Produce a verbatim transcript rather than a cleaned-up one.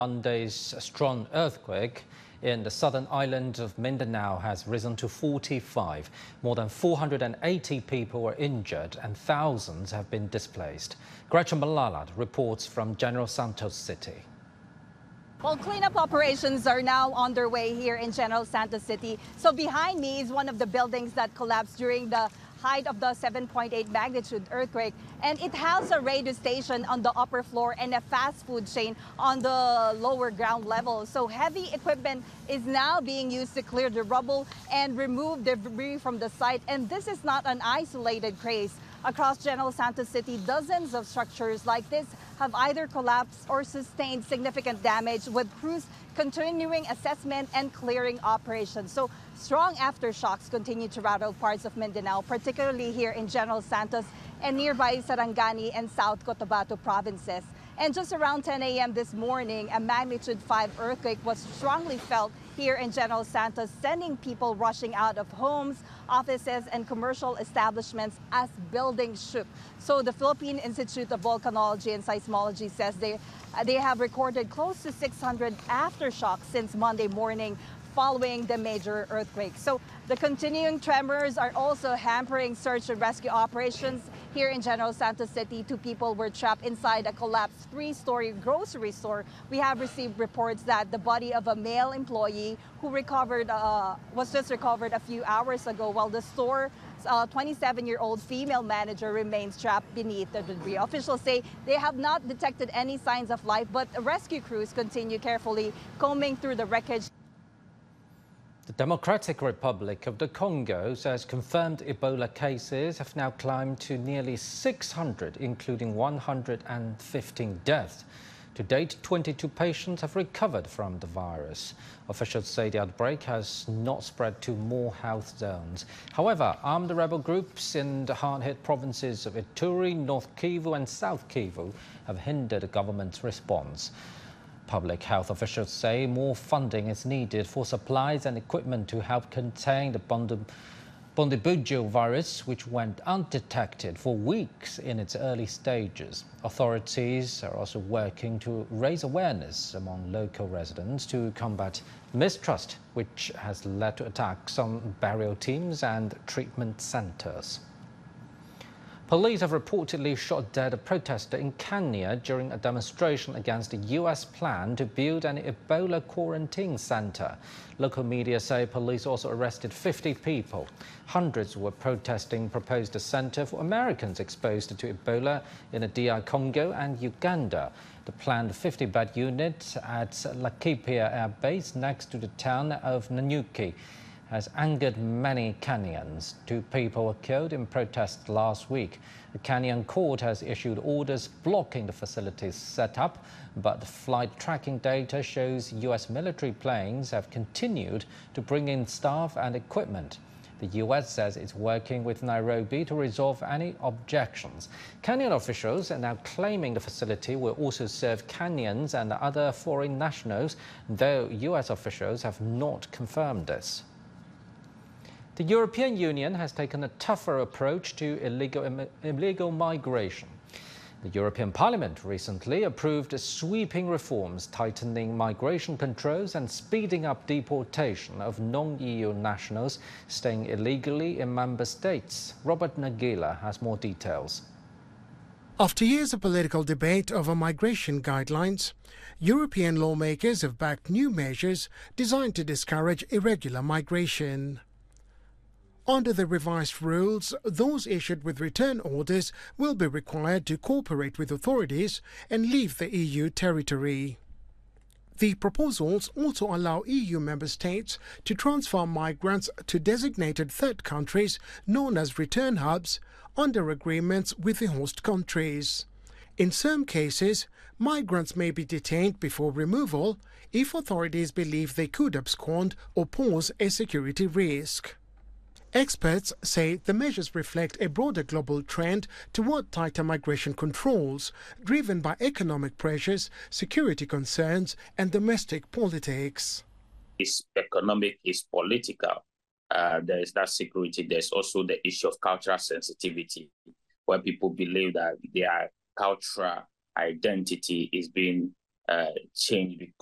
Monday's strong earthquake in the southern island of Mindanao has risen to forty-five. More than four hundred eighty people were injured and thousands have been displaced. Gretchen Malalat reports from General Santos City. Well, cleanup operations are now underway here in General Santos City. So behind me is one of the buildings that collapsed during the height of the seven point eight magnitude earthquake, and it has a radio station on the upper floor and a fast food chain on the lower ground level. So heavy equipment is now being used to clear the rubble and remove debris from the site. And this is not an isolated case. Across General Santos City, dozens of structures like this have either collapsed or sustained significant damage, with crews continuing assessment and clearing operations. So strong aftershocks continue to rattle parts of Mindanao, particularly here in General Santos and nearby Sarangani and South Cotabato provinces. And just around ten a m this morning, a magnitude five earthquake was strongly felt here in General Santos, sending people rushing out of homes, offices, and commercial establishments as buildings shook. So the Philippine Institute of Volcanology and Seismology says they, they have recorded close to six hundred aftershocks since Monday morning following the major earthquake. So the continuing tremors are also hampering search and rescue operations here in General Santos City. Two people were trapped inside a collapsed three-story grocery store. We have received reports that the body of a male employee who recovered uh, was just recovered a few hours ago, while the store's twenty-seven-year-old female manager remains trapped beneath the debris. Officials say they have not detected any signs of life, but rescue crews continue carefully combing through the wreckage. The Democratic Republic of the Congo says confirmed Ebola cases have now climbed to nearly six hundred, including one hundred fifteen deaths. To date, twenty-two patients have recovered from the virus. Officials say the outbreak has not spread to more health zones. However, armed rebel groups in the hard-hit provinces of Ituri, North Kivu and South Kivu have hindered the government's response. Public health officials say more funding is needed for supplies and equipment to help contain the Bundibugyo virus, which went undetected for weeks in its early stages. Authorities are also working to raise awareness among local residents to combat mistrust, which has led to attacks on burial teams and treatment centers. Police have reportedly shot dead a protester in Kenya during a demonstration against the U S plan to build an Ebola quarantine center. Local media say police also arrested fifty people. Hundreds were protesting proposed a center for Americans exposed to Ebola in the D R Congo and Uganda. The planned fifty-bed unit at Laikipia Air Base next to the town of Nanyuki has angered many Kenyans. Two people were killed in protest last week. The Kenyan court has issued orders blocking the facility's setup, but the flight tracking data shows U S military planes have continued to bring in staff and equipment. The U S says it's working with Nairobi to resolve any objections. Kenyan officials are now claiming the facility will also serve Kenyans and other foreign nationals, though U S officials have not confirmed this. The European Union has taken a tougher approach to illegal, illegal migration. The European Parliament recently approved sweeping reforms tightening migration controls and speeding up deportation of non-E U nationals staying illegally in member states. Robert Nagila has more details. After years of political debate over migration guidelines, European lawmakers have backed new measures designed to discourage irregular migration. Under the revised rules, those issued with return orders will be required to cooperate with authorities and leave the E U territory. The proposals also allow E U member states to transfer migrants to designated third countries known as return hubs under agreements with the host countries. In some cases, migrants may be detained before removal if authorities believe they could abscond or pose a security risk. Experts say the measures reflect a broader global trend toward tighter migration controls, driven by economic pressures, security concerns, and domestic politics. It's economic, it's political. Uh, there is that security. There's also the issue of cultural sensitivity, where people believe that their cultural identity is being uh, change.